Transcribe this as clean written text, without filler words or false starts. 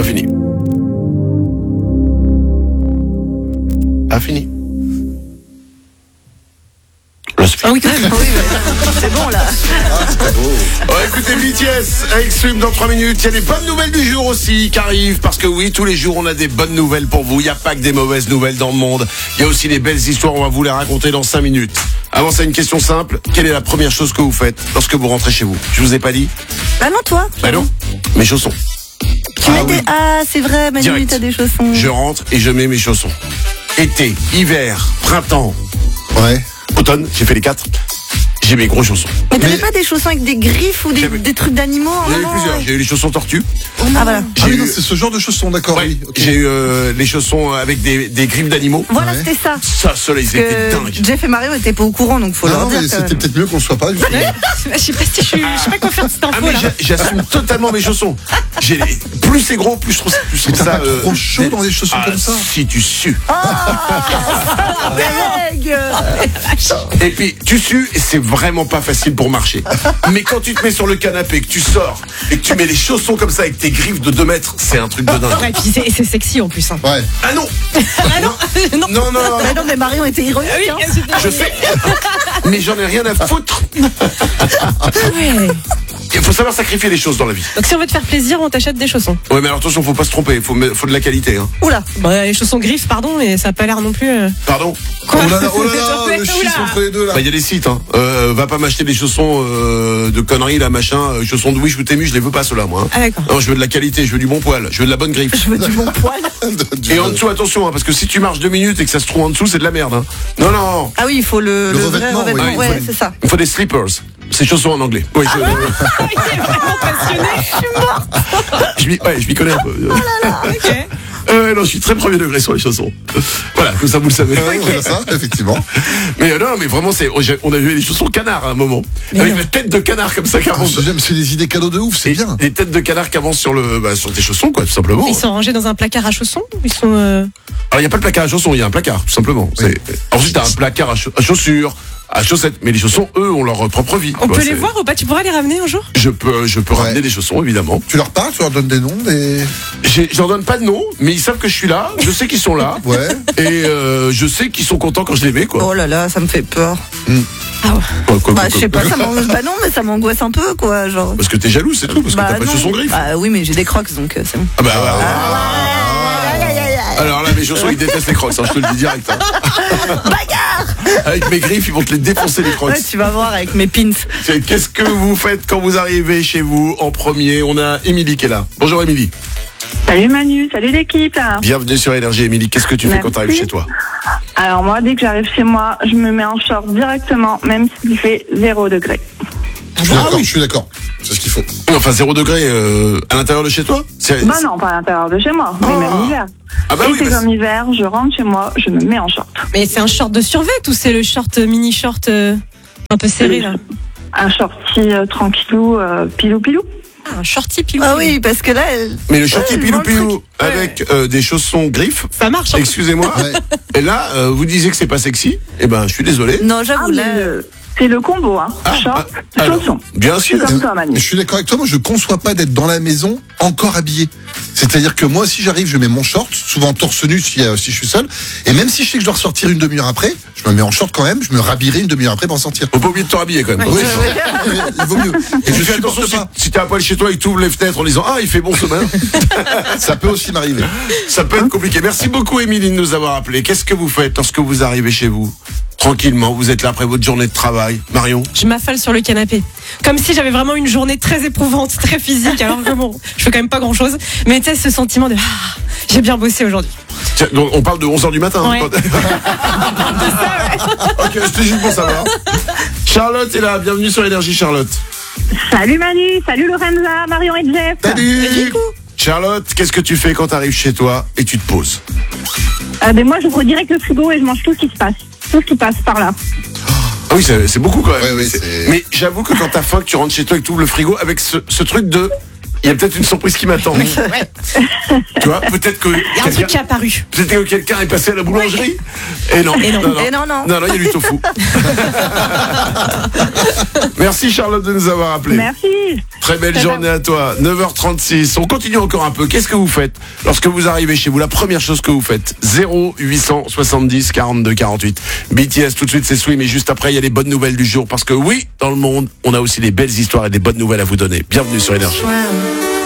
Pas fini. Ah, fini. Ah oui, quand même. C'est bon, là. Oh, écoutez, BTS avec Swim dans 3 minutes. Il y a des bonnes nouvelles du jour aussi qui arrivent. Parce que oui, tous les jours, on a des bonnes nouvelles pour vous. Il n'y a pas que des mauvaises nouvelles dans le monde. Il y a aussi des belles histoires. On va vous les raconter dans 5 minutes. Avant ça, une question simple. Quelle est la première chose que vous faites lorsque vous rentrez chez vous? Je vous ai pas dit? Bah non, toi. Bah non. Mes chaussons. Ah, c'est vrai, Manu, Direct. t'as des chaussons. Je rentre et je mets mes chaussons. Été, hiver, printemps, Ouais. automne, j'ai fait les 4. J'ai mes gros chaussons. Mais t'avais pas des chaussons avec des griffes ou des trucs d'animaux en J'en ai eu avant, plusieurs. ouais. J'ai eu les chaussons tortues. Ah, voilà. Ah J'ai oui, eu, non, c'est ce genre de chaussons, d'accord, ouais, oui. ok. j'ai eu les chaussons avec des griffes d'animaux. Voilà, Ouais. c'était ça. Ça, ceux-là, ils étaient Que dingues. Jeff et Mario étaient pas au courant, donc faut Non, leur non, dire. mais quand c'était même. peut-être mieux qu'on le soit pas. Je sais pas si je sais pas quoi faire de cette Ah info mais là. j'assume totalement mes chaussons. Plus c'est gros, plus je trouve Mais t'as ça pas trop chaud dans des chaussons comme ça? Si tu sues. Beg. Et puis tu sues et c'est vraiment pas facile pour marcher. Mais quand tu te mets sur le canapé, que tu sors et que tu mets les chaussons comme ça avec tes griffes de 2 mètres, c'est un truc de dingue. Ouais, puis c'est sexy en plus. Hein. Ouais. Ah non. Ah non, non. Non, non, non. Bah non, mais Marion était ironique. Ah oui, hein. Je sais. Mais j'en ai rien à foutre. Ouais. Il faut savoir sacrifier les choses dans la vie. Donc si on veut te faire plaisir, on t'achète des chaussons. Ouais, mais alors attention, faut pas se tromper. Faut de la qualité. Hein. Oula. Bah, les chaussons griffes, pardon, mais ça a pas l'air non plus. Pardon. Oh là là, le Oula. schiste entre les deux là. Bah, y a des sites, hein. Va pas m'acheter des chaussons de conneries, là, machin. Chaussons de Wish ou Temu, je les veux pas, ceux-là, moi. Hein. Ah d'accord. Non, je veux de la qualité, je veux du bon poil, je veux de la bonne griffe. Je veux du bon poil. Et en dessous, attention, hein, parce que si tu marches 2 minutes et que ça se trouve en dessous, c'est de la merde. Hein. Non, non. Ah oui, il faut le vrai revêtement, revêtement. oui. Ouais, c'est ça. Il faut des slippers. C'est chaussons en anglais. Oui, Il est vraiment passionné. je m'y connais un peu. Ok. Non, je suis très premier degré sur les chaussons. Voilà, comme ça vous le savez. Ouais, voilà ça, effectivement. Mais non, mais vraiment, on a vu les chaussons canards à un moment. Avec la tête de canard comme ça qui Ah, avance. j'aime, c'est des idées cadeaux de ouf, c'est bien. Des têtes de canard qui avancent sur tes chaussons, quoi, tout simplement. Ils sont rangés dans un placard à chaussons ou ils sont. Alors, il n'y a pas de placard à chaussons, il y a un placard, tout simplement. Ensuite, t'as un placard à chaussures, à chaussettes. Mais les chaussons, eux, ont leur propre vie. On Tu peut vois, les voir ou pas? Tu pourras les ramener un jour? Je peux ramener des chaussons, évidemment. Tu leur parles, tu leur donnes des noms, des. Je leur donne pas de nom, mais ils savent que je suis là, je sais qu'ils sont là. Ouais. Et je sais qu'ils sont contents quand je les mets, quoi. Oh là là, ça me fait peur. Quoi, Bah, je sais pas, bah non, mais ça m'angoisse un peu, quoi, genre. Parce que t'es jaloux, c'est tout, parce que Bah t'as pas de non. chaussons griffes. Bah oui, mais j'ai des crocs, donc c'est bon. Ah bah, alors là, mes chaussons, ils détestent les crocs, hein, je te le dis direct. Hein. Bagarre. Avec mes griffes, ils vont te les défoncer, les crocs. Ouais, tu vas voir avec mes pins. Qu'est-ce que vous faites quand vous arrivez chez vous en premier? On a Émilie qui est là. Bonjour Émilie. Salut Manu, salut l'équipe. Bienvenue sur Énergie. Émilie, qu'est-ce que tu fais Merci. quand tu arrives chez toi? Alors moi, dès que j'arrive chez moi, je me mets en short directement, même s'il fait 0 degré. Je suis d'accord. C'est ce qu'il faut. Enfin, 0 degré à l'intérieur de chez toi? Bah non, pas à l'intérieur de chez moi, mais même l'hiver. Ah bah Et oui, c'est bah comme hiver, je rentre chez moi, je me mets en short. Mais c'est un short de survêt ou c'est le short mini short un peu serré là? Un shorty tranquillou, pilou-pilou. Ah, un shorty pilou. Ah oui, parce que là, Mais le shorty Ouais, pilou je vois le pilou avec des chaussons griffes. Ça marche. Hein. Excusez-moi. Ouais. Et là, vous disiez que c'est pas sexy. Eh ben, je suis désolé. non, Ah, j'avoue, mais là. c'est le combo, hein. Short, alors, chaussons. bien Je suis sûr. comme toi, Manu. Je suis d'accord avec toi, moi je conçois pas d'être dans la maison encore habillé. C'est-à-dire que moi si j'arrive, je mets mon short, souvent torse nu si je suis seul, et même si je sais que je dois ressortir une demi-heure après, je me mets en short quand même, je me rhabillerai une demi-heure après pour sortir. Faut pas oublier de te rhabiller quand même. Oui, il vaut mieux. Et je Fais attention supporte pas. si t'es à poil chez toi et que tu ouvres les fenêtres en disant ah il fait bon ce matin. Ça peut aussi m'arriver. Ça peut être compliqué. Merci beaucoup Émilie de nous avoir appelé. Qu'est-ce que vous faites lorsque vous arrivez chez vous? Tranquillement, vous êtes là après votre journée de travail. Marion? Je m'affale sur le canapé. Comme si j'avais vraiment une journée très éprouvante, très physique, alors que bon, je fais quand même pas grand chose. Mais tu sais, ce sentiment de j'ai bien bossé aujourd'hui. Tiens, donc, on parle de 11h du matin. Ouais. Ok, c'était juste pour savoir. Charlotte est là, bienvenue sur Énergie Charlotte. Salut Manu, salut Lorenza, Marion et Jeff. Salut Charlotte, qu'est-ce que tu fais quand tu arrives chez toi et tu te poses? Ben moi, j'ouvre direct le frigo et je mange tout ce qui se passe. Tout ce qui passe par là. Ah oui, c'est beaucoup quand même. Ouais, c'est- Mais j'avoue que quand t'as faim, que tu rentres chez toi et que tu ouvres le frigo avec ce truc de Il y a peut-être une surprise qui m'attend. Tu vois, peut-être que Il y a un truc qui est apparu. peut-être que quelqu'un est passé à la boulangerie. Et non. Et non. Non, il y a du tofu. Merci Charlotte de nous avoir appelés. Merci. Très belle journée à toi. 9h36. On continue encore un peu. Qu'est-ce que vous faites lorsque vous arrivez chez vous? La première chose que vous faites. 0870 42 48. BTS tout de suite, c'est Swim. Et juste après, il y a les bonnes nouvelles du jour. Parce que oui, dans le monde, on a aussi des belles histoires et des bonnes nouvelles à vous donner. Bienvenue sur Énergie.